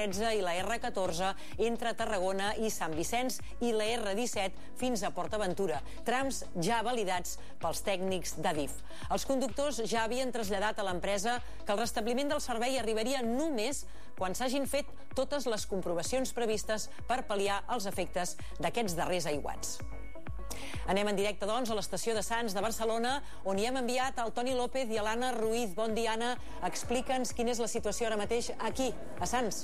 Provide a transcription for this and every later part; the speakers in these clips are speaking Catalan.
13 i la R14 entre Tarragona i Sant Vicenç i la R17 fins a PortAventura, trams ja validats pels tècnics d'Adif. Els conductors ja havien traslladat a l'empresa que el restabliment del servei arribaria només quan s'hagin fet totes les comprovacions previstes per pal·liar els efectes d'aquests darrers aiguats. Anem en directe, doncs, a l'estació de Sants de Barcelona, on hi hem enviat el Toni López i l'Anna Ruiz. Bon dia, Anna. Explica'ns quina és la situació ara mateix aquí, a Sants.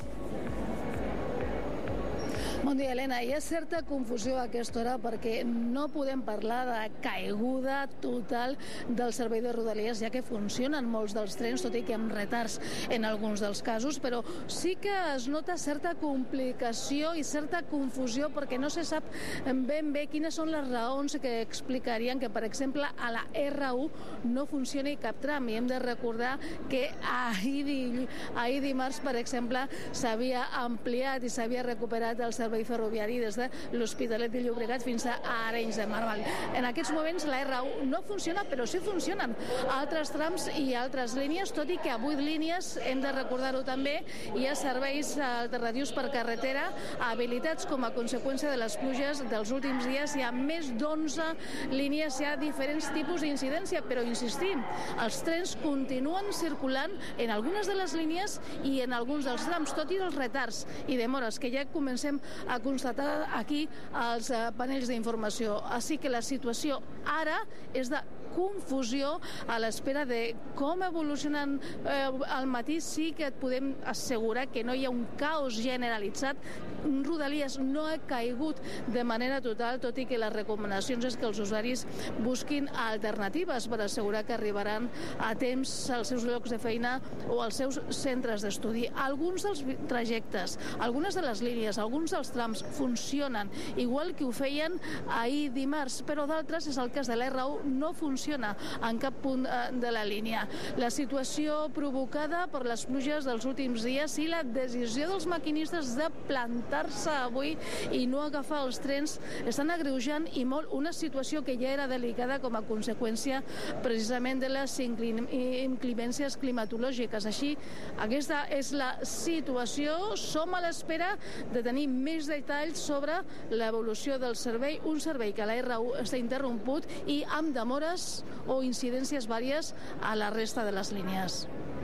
Bon dia, Helena. Hi ha certa confusió a aquesta hora perquè no podem parlar de caiguda total del servei de Rodalies, ja que funcionen molts dels trens, tot i que amb retards en alguns dels casos, però sí que es nota certa complicació i certa confusió perquè no se sap ben bé quines són les raons que explicarien que, per exemple, a la R1 no funcioni cap tram. I hem de recordar que ahir dimarts, per exemple, s'havia ampliat i s'havia recuperat el servei ferroviari des de l'Hospitalet de Llobregat fins a Arenys de Mar. En aquests moments la R1 no funciona, però sí funcionen altres trams i altres línies, tot i que a 8 línies, hem de recordar-ho també, hi ha serveis alternatius per carretera habilitats com a conseqüència de les pluges dels últims dies. Hi ha més d'11 línies, hi ha diferents tipus d'incidència, però insistim, els trens continuen circulant en algunes de les línies i en alguns dels trams, tot i els retards i demores que ja comencem a constatar aquí als panells d'informació. Així que la situació ara és de confusió a l'espera de com evolucionen al matí. Sí que et podem assegurar que no hi ha un caos generalitzat. Rodalies no ha caigut de manera total, tot i que les recomanacions és que els usuaris busquin alternatives per assegurar que arribaran a temps als seus llocs de feina o als seus centres d'estudi. Alguns dels trajectes, algunes de les línies, alguns dels trams funcionen igual que ho feien ahir dimarts, però d'altres, és el cas de l'R1, no funciona en cap punt de la línia. La situació provocada per les pluges dels últims dies i la decisió dels maquinistes de plantar-se avui i no agafar els trens estan agreujant i molt una situació que ja era delicada com a conseqüència precisament de les inclemències climatològiques. Així, aquesta és la situació. Som a l'espera de tenir més detalls sobre l'evolució del servei, un servei que a la R1 està interromput i amb demores o incidències vàries a la resta de les línies.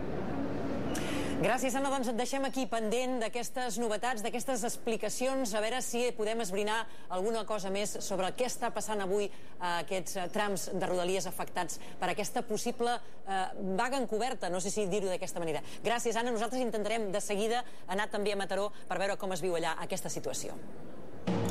Gràcies, Anna. Doncs et deixem aquí pendent d'aquestes novetats, d'aquestes explicacions, a veure si podem esbrinar alguna cosa més sobre què està passant avui a aquests trams de Rodalies afectats per aquesta possible vaga encoberta, no sé si dir-ho d'aquesta manera. Gràcies, Anna. Nosaltres intentarem de seguida anar també a Mataró per veure com es viu allà aquesta situació.